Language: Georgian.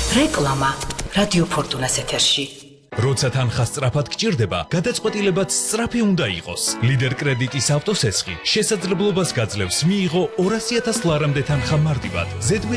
რეკლამა რადიო ფორტუნას ეთერში. როცა თანხა სწრაფად გჭირდება, გადაწყვეტილებაც სწრაფი უნდა იყოს. ლიდერ კრედიტის ავტოსესხი შესაძლებლობას გაძლევს მიიღო 200,000 ლარამდე თანხა მარტივად.